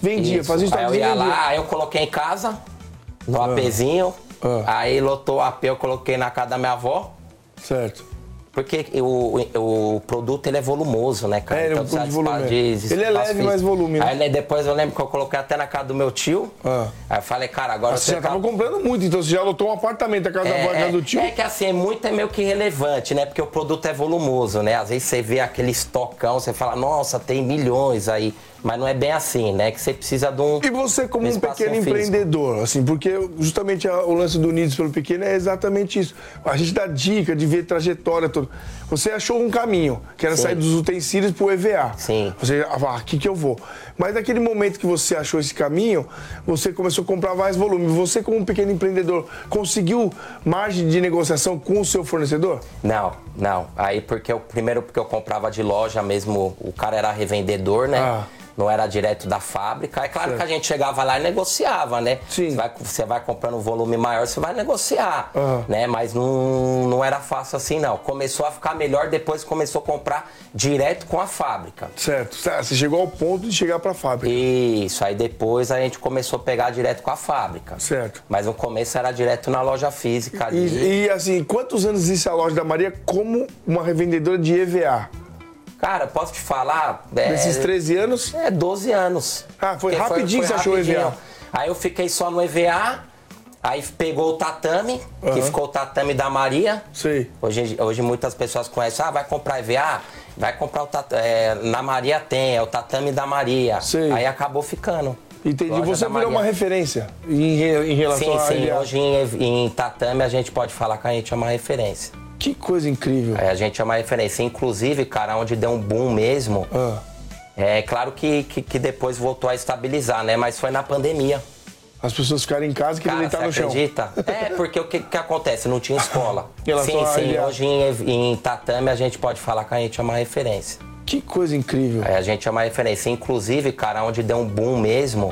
Vendia, Isso. fazia Aí eu estoque e ia vendia. lá, aí eu coloquei em casa, no APzinho, aí lotou o AP, eu coloquei na casa da minha avó. Certo. Porque o produto ele é volumoso, né, cara? É, ele é um Então, produto de volume. de Ele é leve, mas volume, né? Aí depois eu lembro que eu coloquei até na casa do meu tio. Aí eu falei, cara, agora Você já tava comprando muito, então você já lotou um apartamento, a casa da avó e a casa do tio? É que assim, muito é meio que irrelevante, né? Porque o produto é volumoso, né? Às vezes você vê aquele estocão, você fala, nossa, tem milhões aí. Mas não é bem assim, né? Que você precisa de um... E você como um pequeno físico. empreendedor, assim, porque justamente o lance do Unidos pelo Pequeno é exatamente isso. A gente dá dica de ver trajetória toda. Você achou um caminho, que era sair dos utensílios pro EVA. Sim. Você, aqui que eu vou. Mas naquele momento que você achou esse caminho, você começou a comprar mais volume. Você como um pequeno empreendedor, conseguiu margem de negociação com o seu fornecedor? Não. Aí porque porque eu comprava de loja mesmo, o cara era revendedor, né? Não era direto da fábrica. É claro que a gente chegava lá e negociava, né? Sim. Você vai comprando um volume maior, você vai negociar, né? Mas não era fácil assim, não. Começou a ficar melhor, depois começou a comprar direto com a fábrica. Certo. Você chegou ao ponto de chegar para a fábrica. Isso. Aí depois a gente começou a pegar direto com a fábrica. Certo. Mas no começo era direto na loja física ali. E assim, quantos anos existe a loja da Maria como uma revendedora de EVA? Cara, posso te falar... Desses 13 anos? 12 anos. Foi rapidinho que você achou o EVA? Aí eu fiquei só no EVA, aí pegou o tatame, que ficou o tatame da Maria. Sei. Hoje muitas pessoas conhecem, vai comprar EVA? Vai comprar o tatame, na Maria tem, é o tatame da Maria. Sei. Aí acabou ficando. Entendi. Você virou uma referência em relação a Sim. Hoje em tatame a gente pode falar que a gente é uma referência. Que coisa incrível. A gente é uma referência. Inclusive, cara, onde deu um boom mesmo, é claro que depois voltou a estabilizar, né? Mas foi na pandemia. As pessoas ficaram em casa e queriam deitar no chão. Acredita? Porque o que acontece? Não tinha escola. Sim. Hoje em tatame a gente pode falar que a gente é uma referência. Que coisa incrível. A gente é uma referência. Inclusive, cara, onde deu um boom mesmo,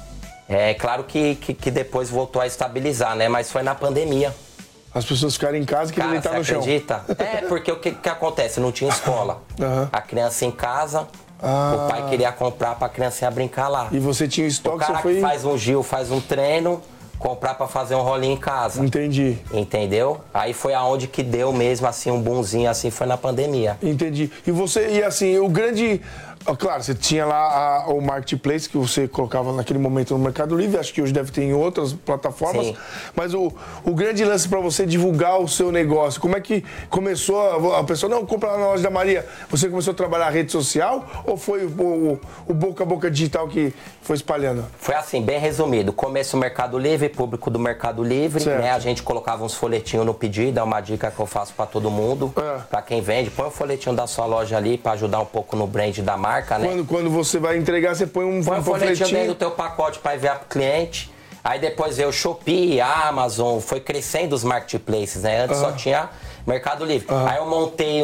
é claro que depois voltou a estabilizar, né? Mas foi na pandemia. As pessoas ficaram em casa e queriam deitar no chão. Acredita? Porque o que acontece? Não tinha escola. A criança em casa, o pai queria comprar pra criancinha brincar lá. E você tinha estoque, o cara você foi... que faz um Gil, faz um treino, comprar pra fazer um rolinho em casa. Entendi. Entendeu? Aí foi aonde que deu mesmo, assim, um boomzinho, assim, foi na pandemia. Entendi. E assim, o grande... Claro, você tinha lá o Marketplace que você colocava naquele momento no Mercado Livre, acho que hoje deve ter em outras plataformas, Sim. Mas o grande lance para você divulgar o seu negócio, como é que começou a pessoa, não, compra lá na loja da Maria, você começou a trabalhar a rede social ou foi o boca a boca digital que foi espalhando? Foi assim, bem resumido, começo o Mercado Livre, público do Mercado Livre, né? A gente colocava uns folhetinhos no pedido, é uma dica que eu faço para todo mundo, para quem vende, põe o folhetinho da sua loja ali para ajudar um pouco no brand da marca. Né? Quando você vai entregar, você põe um folhetinho dentro do teu pacote para enviar pro cliente. Aí depois veio o Shopee, a Amazon, foi crescendo os marketplaces, né? Antes só tinha Mercado Livre. Aí eu montei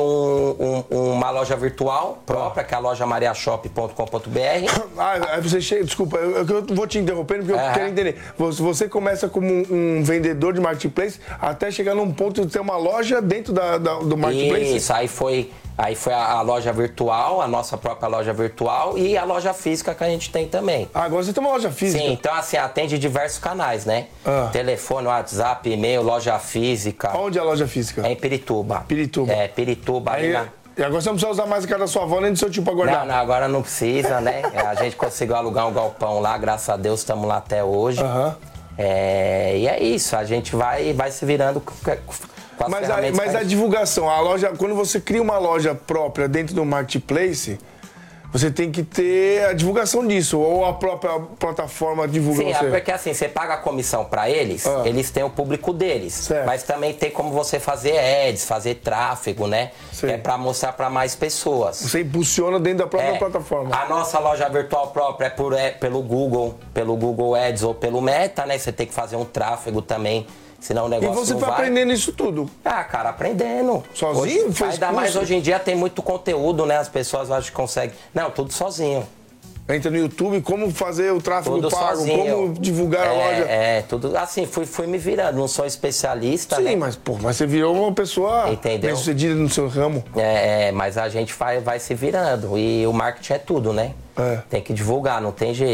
uma loja virtual própria, que é a loja mariashop.com.br. Aí você chega, desculpa, eu vou te interrompendo porque eu quero entender. Você começa como um vendedor de marketplace até chegar num ponto de ter uma loja dentro do marketplace? Isso, aí foi a loja virtual, a nossa própria loja virtual e a loja física que a gente tem também. Agora você tem uma loja física? Sim, então assim, atende diversos canais, né? Telefone, WhatsApp, e-mail, loja física. Onde é a loja física? É em Pirituba. Pirituba. Pirituba. Aí, e agora você não precisa usar mais a casa da sua avó nem do seu tio pra guardar? Não, agora não precisa, né? A gente conseguiu alugar um galpão lá, graças a Deus estamos lá até hoje. E é isso, a gente vai se virando com as ferramentas. Mas a divulgação, a loja, quando você cria uma loja própria dentro do marketplace, você tem que ter a divulgação disso, ou a própria plataforma divulga você? Sim, porque assim, você paga a comissão para eles, eles têm o público deles. Certo. Mas também tem como você fazer ads, fazer tráfego, né? Sim. Que é para mostrar para mais pessoas. Você impulsiona dentro da própria plataforma. A nossa loja virtual própria pelo Google Ads ou pelo Meta, né? Você tem que fazer um tráfego também. Senão o negócio e você não foi vai. Aprendendo isso tudo? Cara, aprendendo. Sozinho? Ainda mais hoje em dia tem muito conteúdo, né? As pessoas acham que conseguem. Não, tudo sozinho. Entra no YouTube, como fazer o tráfego tudo pago, sozinho. como divulgar a loja. Tudo assim, fui me virando. Não sou especialista, né? Sim, mas você virou uma pessoa bem-sucedida no seu ramo. Mas a gente vai se virando. E o marketing é tudo, né? Tem que divulgar, não tem jeito.